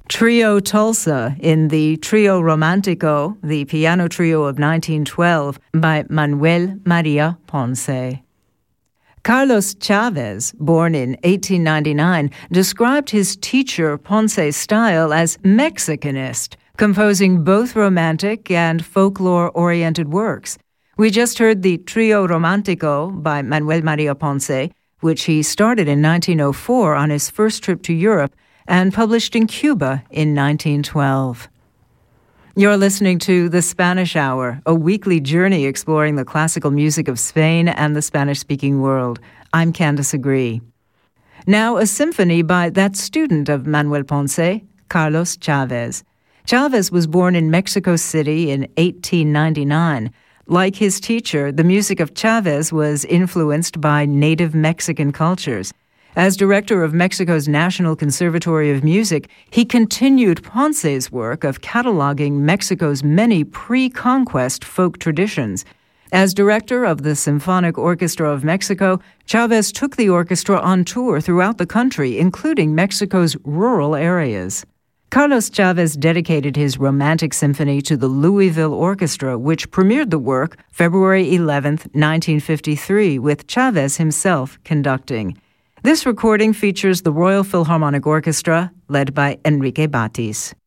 Trio Tulsa in the Trio Romantico, the piano trio of 1912 by Manuel Maria Ponce. Carlos Chavez, born in 1899, described his teacher Ponce's style as Mexicanist, composing both romantic and folklore-oriented works. We just heard the Trio Romantico by Manuel Maria Ponce, which he started in 1904 on his first trip to Europe and published in Cuba in 1912. You're listening to The Spanish Hour, a weekly journey exploring the classical music of Spain and the Spanish-speaking world. I'm Candice Agree. Now, a symphony by that student of Manuel Ponce, Carlos Chavez. Chavez was born in Mexico City in 1899. Like his teacher, the music of Chavez was influenced by native Mexican cultures. As director of Mexico's National Conservatory of Music, he continued Ponce's work of cataloging Mexico's many pre-conquest folk traditions. As director of the Symphonic Orchestra of Mexico, Chavez took the orchestra on tour throughout the country, including Mexico's rural areas. Carlos Chavez dedicated his Romantic Symphony to the Louisville Orchestra, which premiered the work February 11, 1953, with Chavez himself conducting. This recording features the Royal Philharmonic Orchestra, led by Enrique Batis.